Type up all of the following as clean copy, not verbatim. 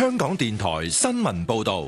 香港電台新聞報道。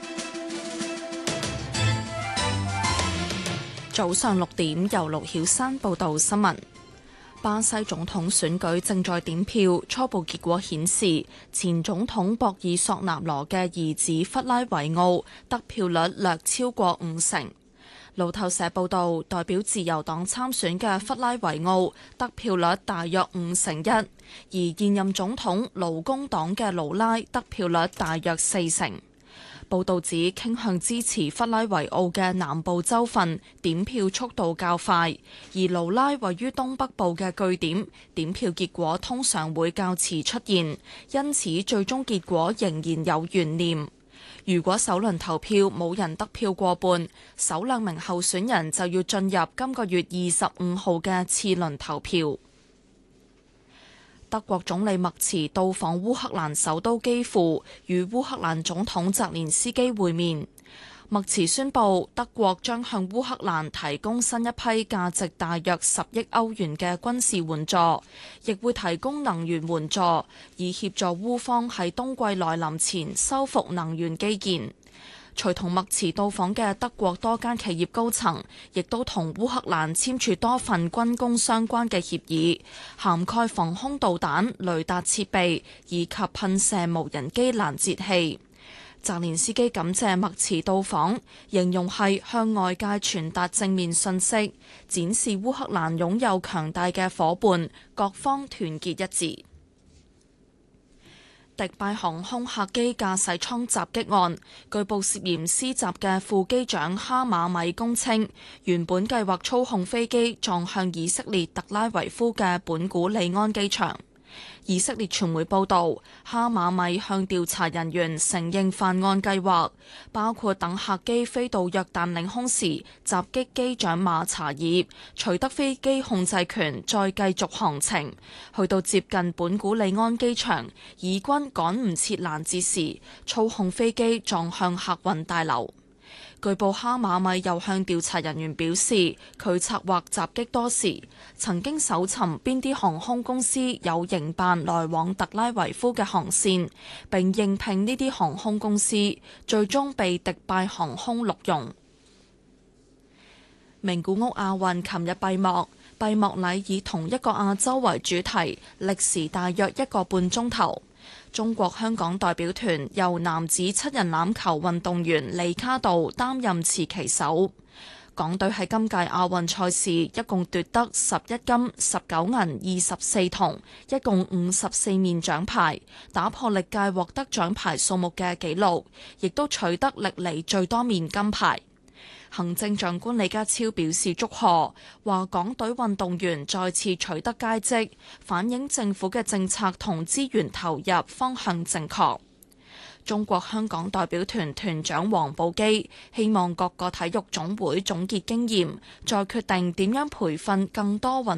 早上6點，由陸曉珊報道新聞。巴西總統選舉正在點票，初步結果顯示，前總統博爾索納羅嘅兒子弗拉維奧得票率略超過50%。路透社報道，代表自由黨參選嘅弗拉維奧得票率大約51%，而現任總統勞工黨嘅盧拉得票率大約40%。報道指傾向支持弗拉維奧嘅南部州份點票速度較快，而盧拉位於東北部嘅據點點票結果通常會較遲出現，因此最終結果仍然有懸念。如果首輪投票冇人得票過半，首兩名候選人就要進入今個月25號嘅次輪投票。德國總理默茨到訪烏克蘭首都基輔，與烏克蘭總統澤連斯基會面。默茨宣布，德國將向烏克蘭提供新一批價值大約10億歐元嘅軍事援助，亦會提供能源援助，以協助烏方喺冬季來臨前修復能源基建。隨同默茨到訪嘅德國多間企業高層，亦都同烏克蘭簽署多份軍工相關嘅協議，涵蓋防空導彈、雷達設備以及噴射無人機攔截器。澤連斯基感謝默茨到訪，形容係向外界傳達正面信息，展示烏克蘭擁有強大嘅夥伴，各方團結一致。迪拜航空客機駕駛艙襲擊案，據報涉嫌施襲嘅副機長哈馬米供稱，原本計劃操控飛機撞向以色列特拉維夫嘅本古里安機場。以色列傳媒報導，哈馬米向調查人員承認犯案計劃，包括等客機飛到約旦領空時襲擊機長馬查爾，取得飛機控制權，再繼續航程，去到接近本古里安機場，以軍趕唔切攔截時，操控飛機撞向客運大樓。據報哈馬米又向調查人員表示，佢策劃襲擊多時，曾經搜尋邊啲航空公司有營辦來往特拉維夫嘅航線，並應聘呢啲航空公司，最終被迪拜航空錄用。名古屋亞運琴日閉幕，閉幕禮以同一個亞洲為主題，歷時大約1個半鐘頭。中國香港代表團由男子7人欖球運動員李卡道擔任持旗手。港隊喺今屆亞運賽事一共奪得11金、19銀、24銅，一共54面獎牌，打破歷屆獲得獎牌數目嘅紀錄，亦都取得歷嚟最多面金牌。行政長官李家超表示祝賀，話港隊運動員再次取得佳績，反映政府嘅政策同資源投入方向正確。中國香港代表團團長黃寶基希望各個體育總會總結經驗，再決定點樣培訓更多運